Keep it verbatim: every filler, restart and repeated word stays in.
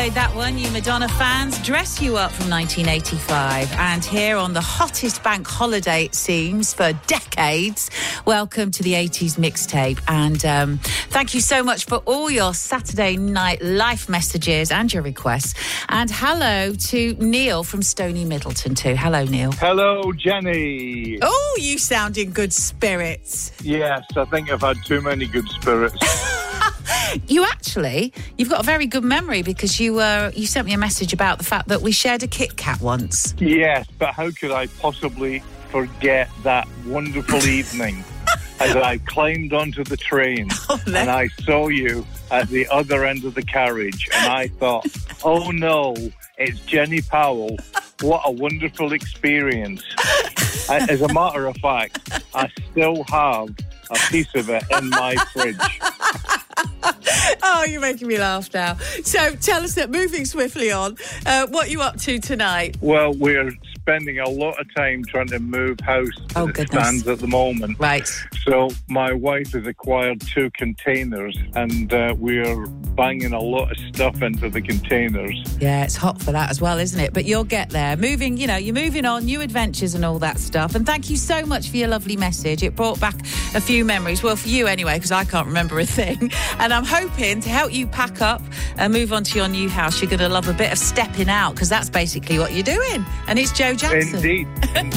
enjoyed that one, you Madonna fans. Dress You Up from nineteen eighty-five. And here on the hottest bank holiday, it seems, for decades, welcome to the eighties mixtape. And um, thank you so much for all your Saturday Night Life messages and your requests. And hello to Neil from Stony Middleton too. Hello, Neil. Hello, Jenny. Oh, you sound in good spirits. Yes, I think I've had too many good spirits. You actually, you've got a very good memory because you uh, you sent me a message about the fact that we shared a Kit Kat once. Yes, but how could I possibly forget that wonderful evening as I climbed onto the train oh, and I saw you at the other end of the carriage and I thought, oh no, it's Jenny Powell. What a wonderful experience. As a matter of fact, I still have a piece of it in my fridge. Oh, you're making me laugh now. So tell us that, moving swiftly on, uh, what are you up to tonight? Well, we're spending a lot of time trying to move house as Oh, it goodness. stands at the moment. Right. So my wife has acquired two containers and uh, we're banging a lot of stuff into the containers. Yeah, it's hot for that as well, isn't it? But you'll get there. Moving, you know, you're moving on, new adventures and all that stuff. And thank you so much for your lovely message. It brought back a few memories. Well, for you anyway, because I can't remember a thing. And I'm hoping to help you pack up and move on to your new house. You're going to love a bit of stepping out because that's basically what you're doing. And it's Joe Jackson. Indeed.